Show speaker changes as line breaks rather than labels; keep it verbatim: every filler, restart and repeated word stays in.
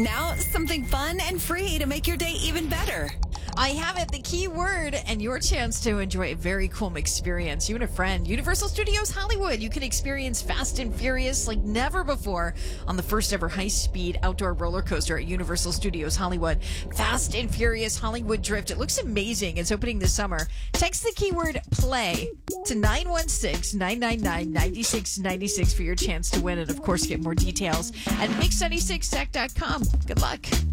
Now, something fun and free to make your day even better.
I have it, the key word, and your chance to enjoy a very cool experience. You and a friend. Universal Studios Hollywood. You can experience Fast and Furious like never before on the first ever high-speed outdoor roller coaster at Universal Studios Hollywood. Fast and Furious Hollywood Drift. It looks amazing. It's opening this summer. Text the keyword play to nine one six, nine nine nine, nine six nine six for your chance to win, and of course get more details at mix ninety six tech dot com. Good luck.